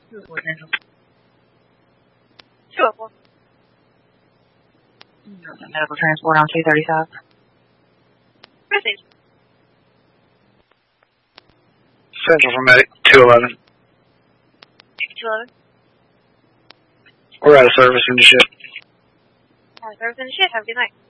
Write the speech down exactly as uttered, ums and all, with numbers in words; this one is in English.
四五Central. two oh four. Medical transport on two thirty-five. Proceed. Central for Medic, two eleven. two eleven. We're out of service in the ship. Out of service in the ship. Have a good night.